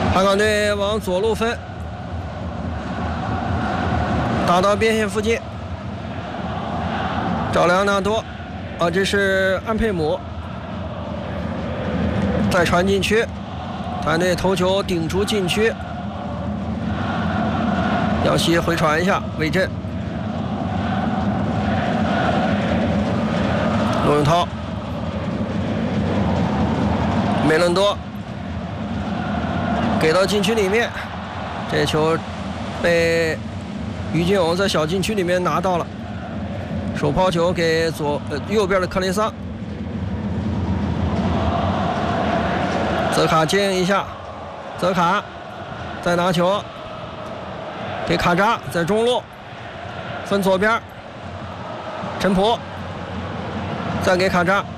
海港队往左路分，打到边线附近，找莱昂纳多，这是安佩姆，再传禁区，团队头球顶出禁区，杨希回传一下，魏震，罗永涛，梅伦多。给到禁区里面，这球被于金勇在小禁区里面拿到了，手抛球给右边的克雷桑，泽卡接应一下，泽卡再拿球给卡扎，在中路分左边，陈普再给卡扎，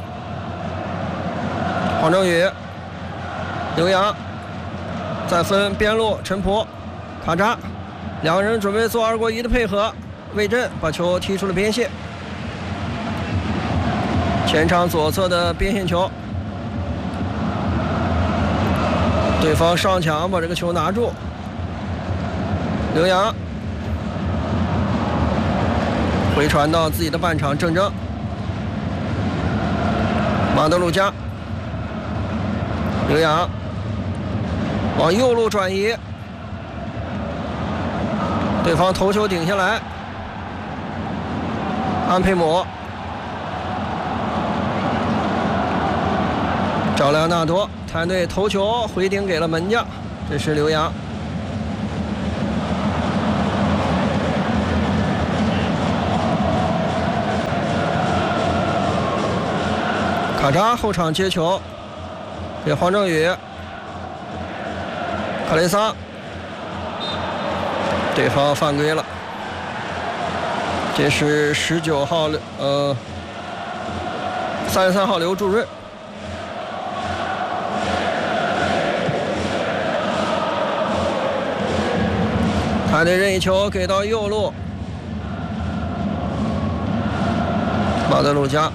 黄正宇，刘洋。再分边路，陈普、卡扎，两人准备做2过1的配合。魏震把球踢出了边线，前场左侧的边线球，对方上抢把这个球拿住。刘洋回传到自己的半场，郑铮、马德鲁加、刘洋。往右路转移，对方头球顶下来，安佩姆找莱昂纳多，团队头球回顶给了门将，这是刘洋。卡扎后场接球给黄正宇，克雷桑，对方犯规了，这是19号33号刘祝润。他的任意球给到右路，马德鲁加，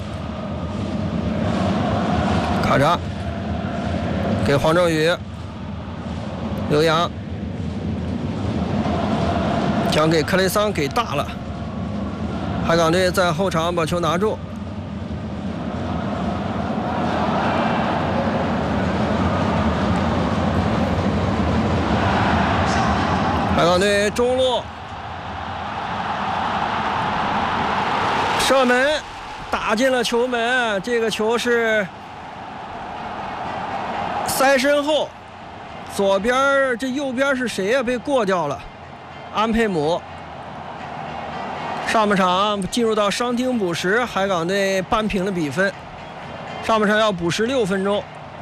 卡扎给黄正宇。刘洋将给克雷桑给大了，海港队在后场把球拿住。海港队中路射门打进了球门，这个球是塞身后。左边这右边是谁呀？被过掉了，安佩姆。上半场进入到伤停补时，海港队扳平了比分。上半场要补时6分钟。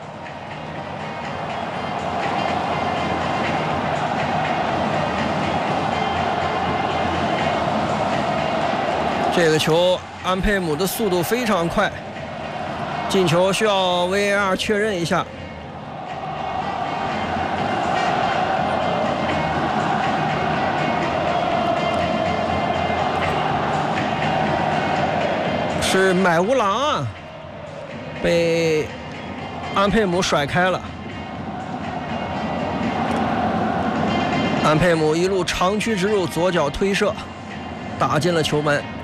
这个球安佩姆的速度非常快，进球需要 VAR 确认一下。是买乌郎啊，被安佩姆甩开了。安佩姆一路长驱直入，左脚推射，打进了球门。